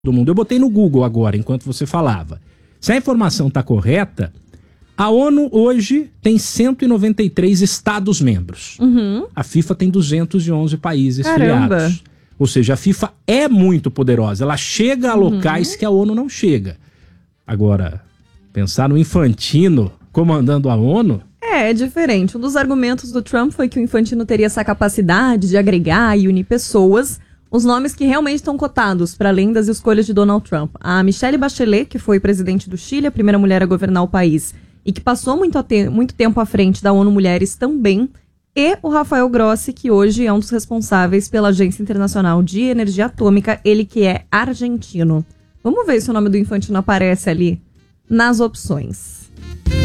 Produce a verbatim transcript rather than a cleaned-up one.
do mundo. Eu botei no Google agora, enquanto você falava. Se a informação está correta, a ONU hoje tem cento e noventa e três Estados-membros. Uhum. A FIFA tem duzentos e onze países Caramba. filiados. Ou seja, a FIFA é muito poderosa. Ela chega a locais uhum. que a ONU não chega. Agora, pensar no Infantino comandando a ONU... É, é diferente. Um dos argumentos do Trump foi que o Infantino teria essa capacidade de agregar e unir pessoas. Os nomes que realmente estão cotados, para além das escolhas de Donald Trump. A Michelle Bachelet, que foi presidente do Chile, a primeira mulher a governar o país, e que passou muito, a te- muito tempo à frente da ONU Mulheres também. E o Rafael Grossi, que hoje é um dos responsáveis pela Agência Internacional de Energia Atômica, ele que é argentino. Vamos ver se o nome do Infantino aparece ali nas opções.